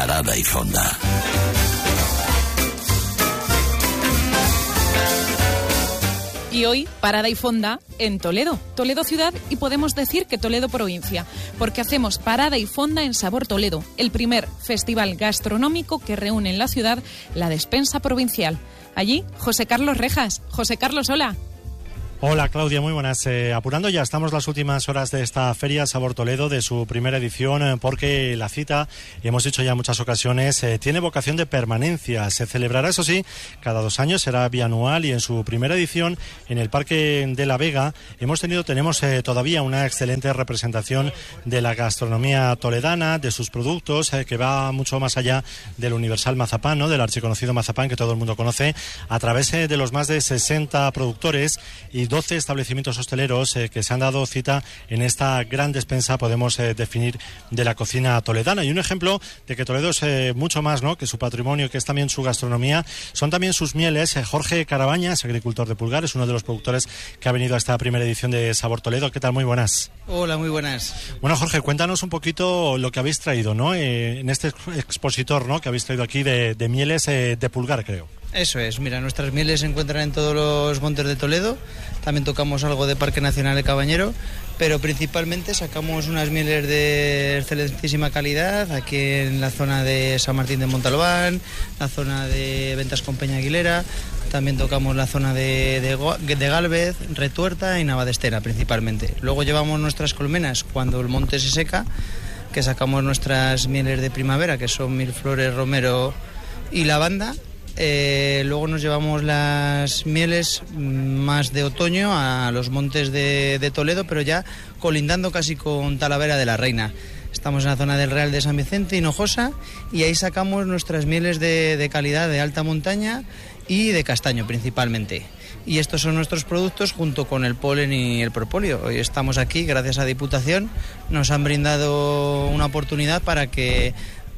Parada y Fonda. Y hoy, Parada y Fonda en Toledo. Toledo ciudad y podemos decir que Toledo provincia, porque hacemos Parada y Fonda en Sabor Toledo, el primer festival gastronómico que reúne en la ciudad la despensa provincial. Allí, José Carlos Rejas. José Carlos, hola. Hola Claudia, muy buenas. Apurando ya, estamos las últimas horas de esta Feria Sabor Toledo, de su primera edición, porque la cita, hemos dicho ya en muchas ocasiones, tiene vocación de permanencia. Se celebrará, eso sí, cada 2 años, será bianual, y en su primera edición, en el Parque de la Vega, tenemos todavía una excelente representación de la gastronomía toledana, de sus productos, que va mucho más allá del universal mazapán, ¿no?, del archiconocido mazapán que todo el mundo conoce, a través de los más de 60 productores y 12 establecimientos hosteleros que se han dado cita en esta gran despensa, podemos definir, de la cocina toledana. Y un ejemplo de que Toledo es mucho más, ¿no?, que su patrimonio, que es también su gastronomía, son también sus mieles. Jorge Carabañas, agricultor de Pulgar, es uno de los productores que ha venido a esta primera edición de Sabor Toledo. ¿Qué tal? Muy buenas. Hola, muy buenas. Bueno, Jorge, cuéntanos un poquito lo que habéis traído, ¿no?, en este expositor, ¿no?, que habéis traído aquí de mieles de Pulgar, creo. Eso es, mira, nuestras mieles se encuentran en todos los montes de Toledo, también tocamos algo de Parque Nacional de Cabañero, pero principalmente sacamos unas mieles de excelentísima calidad aquí en la zona de San Martín de Montalbán, la zona de Ventas con Peña Aguilera, también tocamos la zona de Gálvez, Retuerta y Navadestera principalmente. Luego llevamos nuestras colmenas cuando el monte se seca, que sacamos nuestras mieles de primavera, que son Milflores, Romero y Lavanda. Luego nos llevamos las mieles más de otoño a los montes de Toledo, pero ya colindando casi con Talavera de la Reina. Estamos en la zona del Real de San Vicente, Hinojosa, y ahí sacamos nuestras mieles de calidad de alta montaña y de castaño principalmente. Y estos son nuestros productos junto con el polen y el propóleo. Hoy estamos aquí gracias a Diputación, nos han brindado una oportunidad para que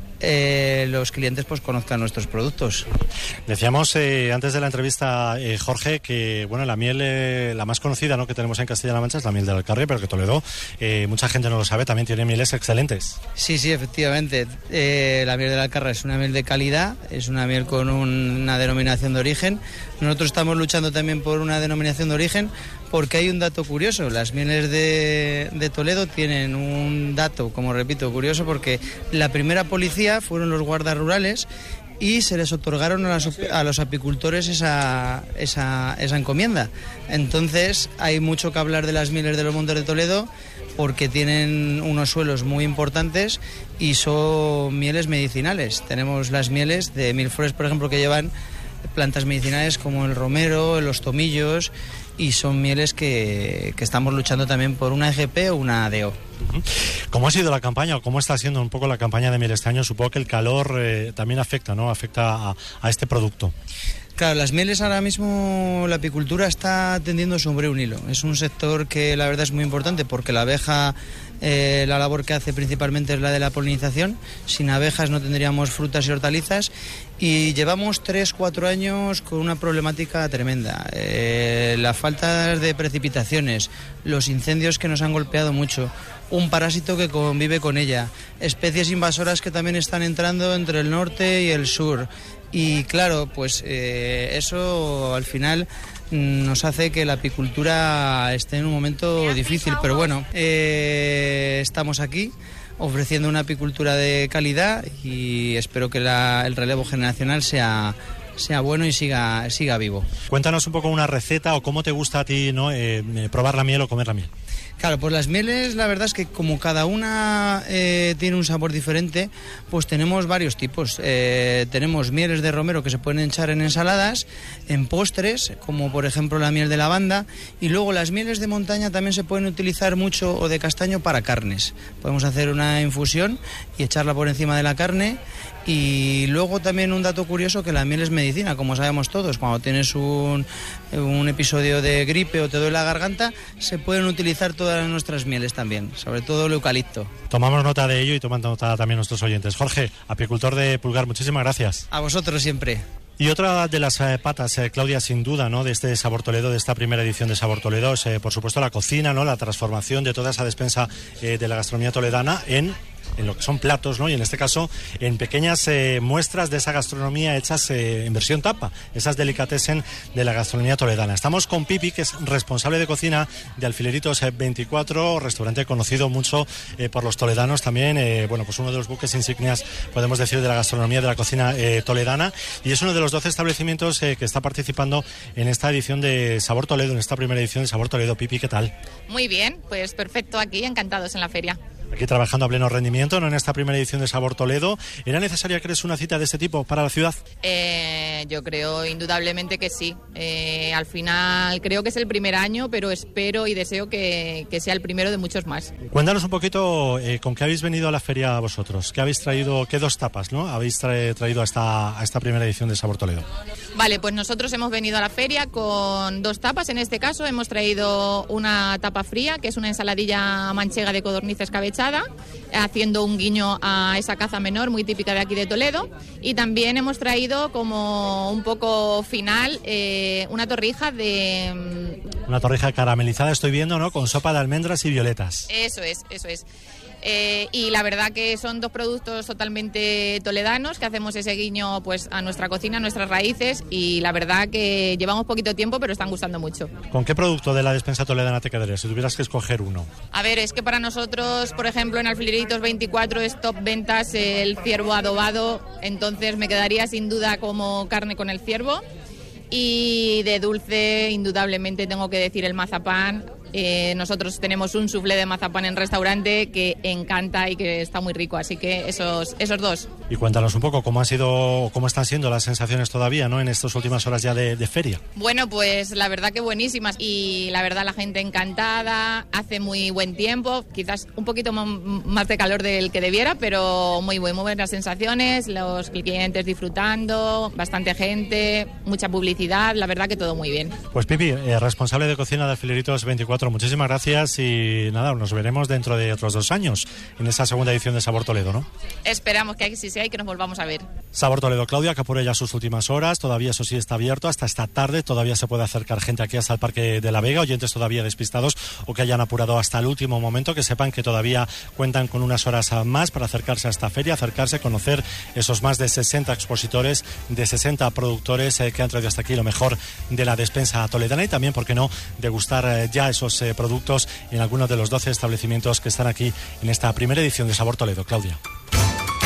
los clientes pues conozcan nuestros productos. Decíamos antes de la entrevista, Jorge, que bueno, la miel la más conocida, ¿no?, que tenemos en Castilla-La Mancha es la miel del Alcarria, pero que Toledo, mucha gente no lo sabe, también tiene mieles excelentes. Sí, efectivamente. La miel del Alcarria es una miel de calidad, es una miel con una denominación de origen. Nosotros estamos luchando también por una denominación de origen porque hay un dato curioso. Las mieles de Toledo tienen un dato, como repito, curioso, porque la primera policía fueron los guardas rurales y se les otorgaron a los apicultores esa encomienda. Entonces hay mucho que hablar de las mieles de los montes de Toledo porque tienen unos suelos muy importantes y son mieles medicinales. Tenemos las mieles de Milflores, por ejemplo, que llevan plantas medicinales como el romero, los tomillos, y son mieles que estamos luchando también por una EGP o una ADO. ¿Cómo ha sido la campaña o cómo está siendo un poco la campaña de miel este año? Supongo que el calor también afecta, ¿no?, afecta a este producto. Claro, las mieles ahora mismo, la apicultura está tendiendo sobre un hilo. Es un sector que la verdad es muy importante porque la abeja, la labor que hace principalmente es la de la polinización. Sin abejas no tendríamos frutas y hortalizas y llevamos 3-4 años con una problemática tremenda. La falta de precipitaciones, los incendios que nos han golpeado mucho, un parásito que convive con ella, especies invasoras que también están entrando entre el norte y el sur. Y claro, pues eso al final nos hace que la apicultura esté en un momento difícil, pero bueno, estamos aquí ofreciendo una apicultura de calidad y espero que el relevo generacional sea bueno y siga vivo. Cuéntanos un poco una receta o cómo te gusta a ti, ¿no?, probar la miel o comer la miel. Claro, pues las mieles, la verdad es que como cada una tiene un sabor diferente, pues tenemos varios tipos. Tenemos mieles de romero que se pueden echar en ensaladas, en postres, como por ejemplo la miel de lavanda, y luego las mieles de montaña también se pueden utilizar mucho, o de castaño, para carnes. Podemos hacer una infusión y echarla por encima de la carne. Y luego también un dato curioso, que la miel es medicina, como sabemos todos. Cuando tienes un episodio de gripe o te duele la garganta, se pueden utilizar todas nuestras mieles también, sobre todo el eucalipto. Tomamos nota de ello y toman nota también nuestros oyentes. Jorge, apicultor de Pulgar, muchísimas gracias. A vosotros siempre. Y otra de las patas, Claudia, sin duda, ¿no?, de este Sabor Toledo, de esta primera edición de Sabor Toledo, es por supuesto la cocina, ¿no?, la transformación de toda esa despensa de la gastronomía toledana en en lo que son platos, ¿no? Y en este caso en pequeñas muestras de esa gastronomía hechas en versión tapa, esas delicatessen de la gastronomía toledana. Estamos con Pipi, que es responsable de cocina de Alfileritos 24, restaurante conocido mucho por los toledanos también, bueno, pues uno de los buques insignias, podemos decir, de la gastronomía de la cocina toledana, y es uno de los 12 establecimientos que está participando en esta edición de Sabor Toledo, en esta primera edición de Sabor Toledo. Pipi, ¿qué tal? Muy bien, pues perfecto, aquí encantados en la feria. Aquí trabajando a pleno rendimiento, ¿no?, en esta primera edición de Sabor Toledo. ¿Era necesaria, crees, una cita de este tipo para la ciudad? Yo creo indudablemente que sí. Al final creo que es el primer año, pero espero y deseo que sea el primero de muchos más. Cuéntanos un poquito con qué habéis venido a la feria vosotros. ¿Qué habéis traído? ¿Qué dos tapas, no, habéis traído a esta primera edición de Sabor Toledo? Vale, pues nosotros hemos venido a la feria con dos tapas. En este caso hemos traído una tapa fría, que es una ensaladilla manchega de codorniz escabechada, haciendo un guiño a esa caza menor muy típica de aquí de Toledo, y también hemos traído como un poco final una torrija caramelizada, estoy viendo, ¿no?, con sopa de almendras y violetas. Eso es. Y la verdad que son dos productos totalmente toledanos, que hacemos ese guiño pues a nuestra cocina, a nuestras raíces, y la verdad que llevamos poquito tiempo, pero están gustando mucho. ¿Con qué producto de la despensa toledana te quedarías si tuvieras que escoger uno? A ver, es que para nosotros, por ejemplo, en Alfileritos 24 es top ventas el ciervo adobado, entonces me quedaría sin duda como carne con el ciervo. Y de dulce, indudablemente tengo que decir el mazapán. Nosotros tenemos un soufflé de mazapán en restaurante que encanta y que está muy rico, así que esos dos. Y cuéntanos un poco cómo están siendo las sensaciones todavía, ¿no?, en estas últimas horas ya de feria. Bueno, pues la verdad que buenísimas, y la verdad la gente encantada, hace muy buen tiempo, quizás un poquito más de calor del que debiera, pero muy buenas sensaciones, los clientes disfrutando, bastante gente, mucha publicidad, la verdad que todo muy bien. Pues Pipi, responsable de cocina de Alfileritos 24, muchísimas gracias, y nada, nos veremos dentro de otros 2 años en esa segunda edición de Sabor Toledo, ¿no? Esperamos que así sea y que nos volvamos a ver. Sabor Toledo, Claudia, que apure ya sus últimas horas, todavía eso sí está abierto hasta esta tarde, todavía se puede acercar gente aquí hasta el Parque de la Vega, oyentes todavía despistados o que hayan apurado hasta el último momento, que sepan que todavía cuentan con unas horas más para acercarse a esta feria, conocer esos más de 60 expositores, de 60 productores que han traído hasta aquí lo mejor de la despensa toledana, y también, por qué no, degustar ya esos productos en algunos de los 12 establecimientos que están aquí en esta primera edición de Sabor Toledo. Claudia.